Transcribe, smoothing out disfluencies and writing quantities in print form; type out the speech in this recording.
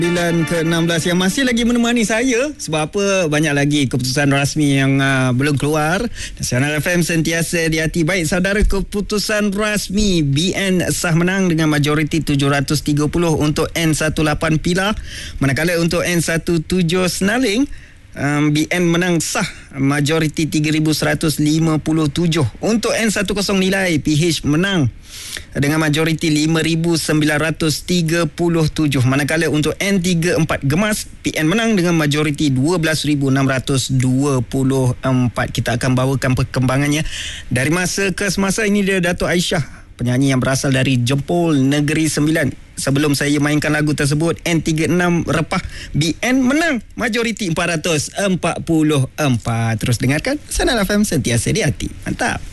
9 ke 16 yang masih lagi menemani saya. Sebab apa? Banyak lagi keputusan rasmi yang belum keluar. Nasional FM sentiasa di hati. Baik saudara, keputusan rasmi BN sah menang dengan majoriti 730 untuk N18 Pilar. Manakala untuk N17 Senaling, BN menang sah majoriti 3157. Untuk N10 Nilai, PH menang dengan majoriti 5,937. Manakala untuk N34 Gemas, PN menang dengan majoriti 12,624. Kita akan bawakan perkembangannya dari masa ke semasa. Ini dia Dato' Aisyah, penyanyi yang berasal dari Jempol Negeri Sembilan. Sebelum saya mainkan lagu tersebut, N36 Repah, BN menang majoriti 444. Terus dengarkan Nasional FM sentiasa di hati. Mantap.